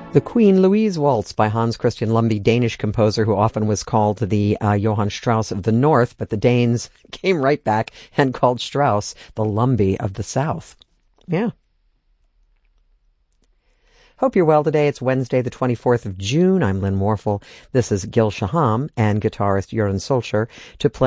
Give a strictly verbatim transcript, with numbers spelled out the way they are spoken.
The Queen Louise Waltz by Hans Christian Lumby, Danish composer who often was called the uh, Johann Strauss of the North, but the Danes came right back and called Strauss the Lumby of the South. Yeah. Hope you're well today. It's Wednesday, the twenty-fourth of June. I'm Lynn Morphle. This is Gil Shaham and guitarist Jeroen Solskjaer to play